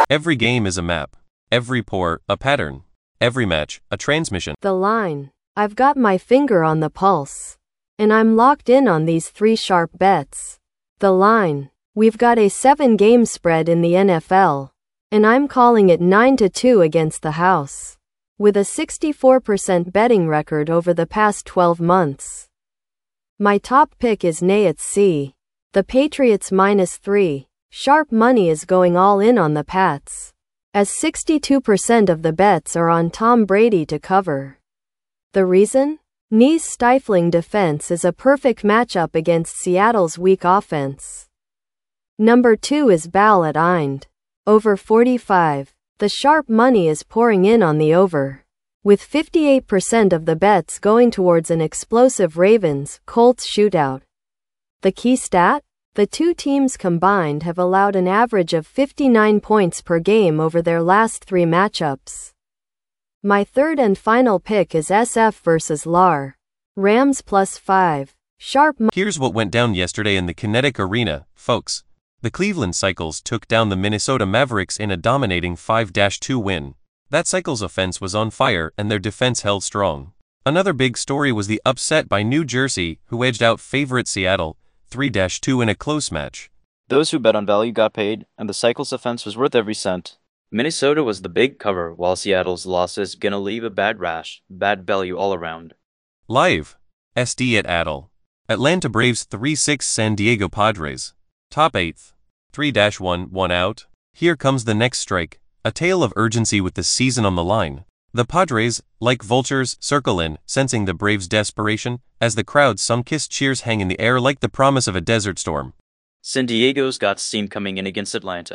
Every game is a map. Every pour, a pattern. Every match, a transmission. The line. I've got my finger on the pulse. And I'm locked in on these 3 sharp bets. The line. We've got a 7-game spread in the NFL. And I'm calling it 9-2 against the house. With a 64% betting record over the past 12 months. My top pick is Nayets C. The Patriots -3. Sharp money is going all in on the Pats, as 62% of the bets are on Tom Brady to cover. The reason? Knee's stifling defense is a perfect matchup against Seattle's weak offense. Number 2 is Ball at Eind. Over 45. The sharp money is pouring in on the over, with 58% of the bets going towards an explosive Ravens-Colts shootout. The key stat? The 2 teams combined have allowed an average of 59 points per game over their last 3 matchups. My third and final pick is SF versus LAR. Rams +5. Here's what went down yesterday in the Kinetic Arena, folks. The Cleveland Cycles took down the Minnesota Mavericks in a dominating 5-2 win. That Cycles offense was on fire and their defense held strong. Another big story was the upset by New Jersey, who edged out favorite Seattle 3-2 in a close match. Those who bet on value got paid, and the Cycles offense was worth every cent. Minnesota was the big cover, while Seattle's loss is gonna leave a bad rash, bad value all around. Live. SD at Adel. Atlanta Braves 3-6 San Diego Padres. Top 8th. 3-1, 1 out. Here comes the next strike, a tale of urgency with the season on the line. The Padres, like vultures, circle in, sensing the Braves' desperation, as the crowd's sun-kissed cheers hang in the air like the promise of a desert storm. San Diego's got steam coming in against Atlanta.